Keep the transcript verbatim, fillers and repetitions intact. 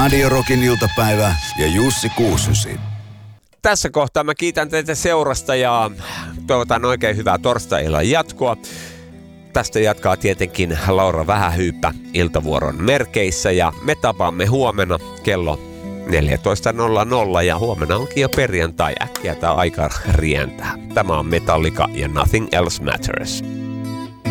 Radio Rockin iltapäivä ja Jussi Kuusysi. Tässä kohtaa mä kiitän teitä seurasta ja toivotan oikein hyvää torstai-illan jatkoa. Tästä jatkaa tietenkin Laura Vähähyyppä iltavuoron merkeissä ja me tapaamme huomenna kello neljätoista nolla nolla ja huomenna onkin jo perjantai, äkkiä tää aika rientää. Tämä on Metallica ja Nothing Else Matters.